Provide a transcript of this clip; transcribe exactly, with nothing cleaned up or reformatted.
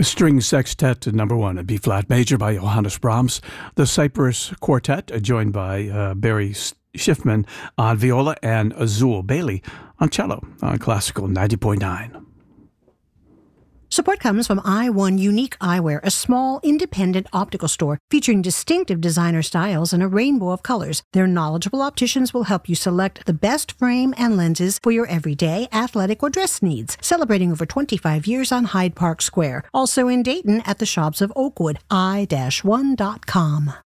String Sextet number one, a B-flat major by Johannes Brahms. The Cypress Quartet, joined by uh, Barry Schiffman on viola and Azul Bailey on cello on Classical ninety point nine. Support comes from I one Unique Eyewear, a small, independent optical store featuring distinctive designer styles and a rainbow of colors. Their knowledgeable opticians will help you select the best frame and lenses for your everyday, athletic, or dress needs. Celebrating over twenty-five years on Hyde Park Square. Also in Dayton at the shops of Oakwood, i one dot com.